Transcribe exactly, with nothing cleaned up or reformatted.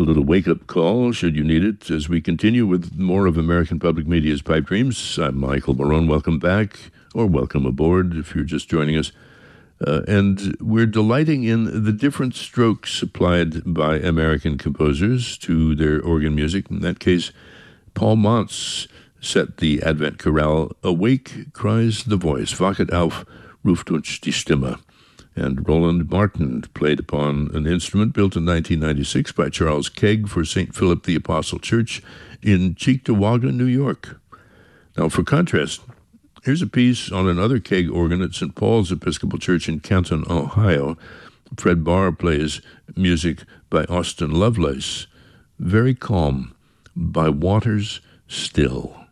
little wake-up call, should you need it, as we continue with more of American Public Media's Pipe Dreams. I'm Michael Barone. Welcome back, or welcome aboard if you're just joining us. Uh, and we're delighting in the different strokes applied by American composers to their organ music. In that case, Paul Montz set the Advent chorale, "Awake cries the voice, wachet auf, ruft uns die Stimme." And Roland Martin played upon an instrument built in nineteen ninety-six by Charles Kegg for Saint Philip the Apostle Church in Cheektowaga, New York. Now, for contrast, here's a piece on another Kegg organ at Saint Paul's Episcopal Church in Canton, Ohio. Fred Barr plays music by Austin Lovelace, "Very Calm," by Waters Still.